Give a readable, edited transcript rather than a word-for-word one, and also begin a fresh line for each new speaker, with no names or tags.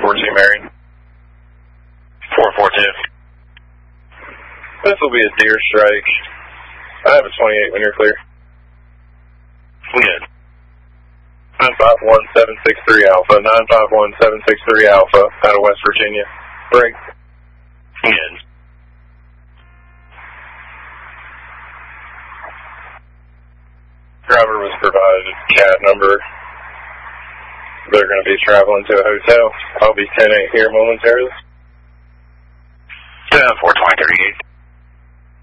442 Marion.
442.
This will be a deer strike. I have a 28 when you're clear.
Good.
951763 Alpha, 951763 Alpha, out of West Virginia. Break.
Good.
Driver was provided a CAD number. They're going to be traveling to a hotel. I'll be 10-8 here momentarily.
42038.